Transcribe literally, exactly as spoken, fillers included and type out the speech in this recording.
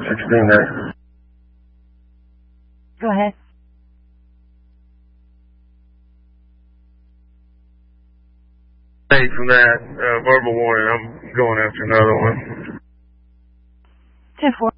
sixteen there. Go ahead. Hey, from that uh, verbal warning, I'm going after another one. ten four.